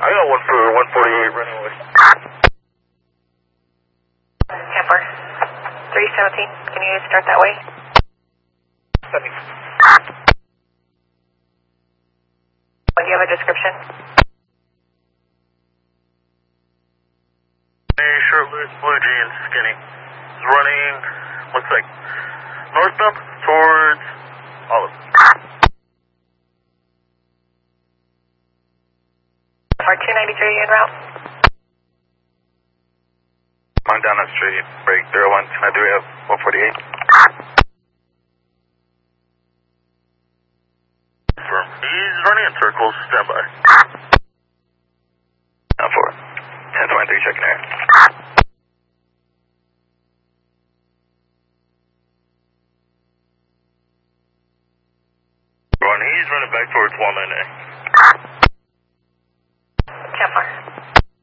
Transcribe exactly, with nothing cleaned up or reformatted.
I got one for one forty-eight running away. Camper. three seventeen, can you start that way? Sending. Do you have a description? A shirtless, blue jeans, skinny. He's running, looks like northbound towards Olive. R two ninety-three en route. On down that street, break zero one, can I do it one forty-eight? He's running in circles, stand by. Now four. ten twenty-three, checking air. He's running back towards one nine eight.